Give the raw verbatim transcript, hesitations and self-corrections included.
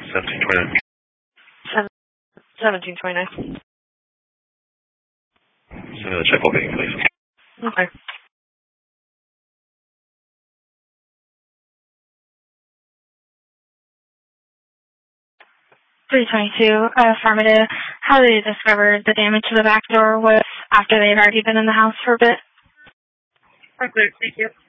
seventeen twenty-nine. seventeen twenty-nine. Send me the check booking, please. Okay. three twenty-two, affirmative. How they discovered the damage to the back door was after they had already been in the house for a bit. Okay, thank you.